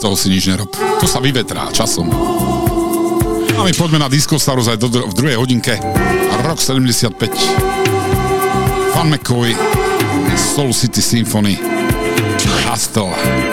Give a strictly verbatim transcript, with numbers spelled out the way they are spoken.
toho si nič nerob. To sa vyvetrá časom. A my poďme na Disco Stars aj do, v druhej hodinke. Rok sedemdesiatpäť. Fan McCoy, Soul City Symphony, Hustle.